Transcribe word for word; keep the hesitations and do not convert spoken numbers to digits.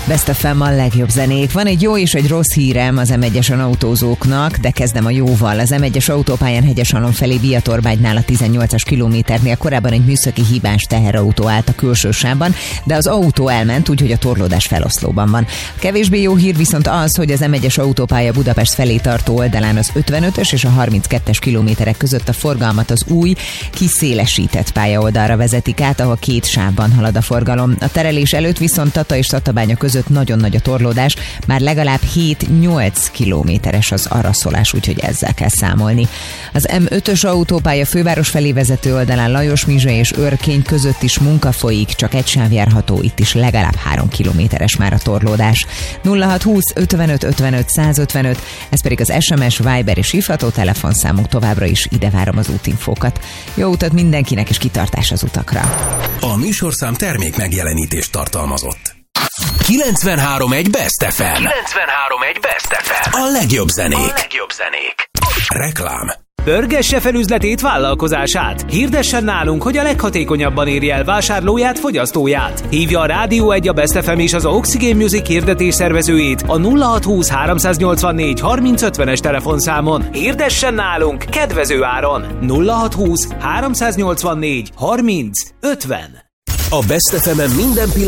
Best ef em a legjobb zenék. Van egy jó és egy rossz hírem az em egyesen autózóknak, de kezdem a jóval. Az em egyes autópályán Hegyesalom felé Biatorbágynál a tizennyolcas kilométernél korábban egy műszaki hibás teherautó állt a külső sávban, de az autó elment, úgyhogy a torlódás feloszlóban van. A kevésbé jó hír viszont az, hogy az em egyes autópálya Budapest felé tartó oldalán az ötvenötös és a harminckettes kilométerek között a forgalmat az új, kiszélesített pályaoldalra vezetik át, ahol két sávban halad a forgalom. A terelés előtt viszont Tata és Tatabánya között nagyon nagy a torlódás, már legalább hét-nyolc kilométeres az araszolás, úgyhogy ezzel kell számolni. Az em ötös autópálya főváros felé vezető oldalán Lajos-Mizse és Örkény között is munka folyik, csak egy sáv járható, itt is legalább három kilométeres már a torlódás. nulla hat húsz ötvenöt ötvenöt százötvenöt, ez pedig az es em es, Viber és hívható telefonszámunk, továbbra is ide várom az útinfókat. Jó utat mindenkinek, és kitartás az utakra! A műsorszám termék megjelenítést tartalmazott. kilencvenhárom egy Best ef em. kilencvenhárom egy Best ef em. A legjobb zenék. A legjobb zenék. Reklám. Pörgesse fel üzletét, vállalkozását. Hirdessen nálunk, hogy a leghatékonyabban érje el vásárlóját, fogyasztóját. Hívja a Rádió egy, a Best ef em és az Oxygen Music hirdetés szervezőjét a nulla hat húsz háromszáznyolcvannégy harminc ötvenes telefonszámon. Hirdessen nálunk kedvező áron. nulla hat húsz háromszáznyolcvannégy harminc ötven. A Best ef em-en minden pillanat